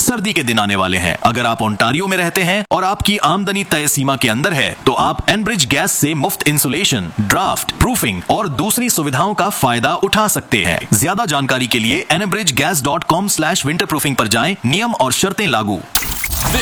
सर्दी के दिन आने वाले हैं। अगर आप ओंटारियो में रहते हैं और आपकी आमदनी तय सीमा के अंदर है तो आप एनब्रिज गैस से मुफ्त इंसुलेशन, ड्राफ्ट, प्रूफिंग और दूसरी सुविधाओं का फायदा उठा सकते हैं। ज्यादा जानकारी के लिए enabridgegas.com/winterproofing पर जाएं। नियम और शर्तें लागू।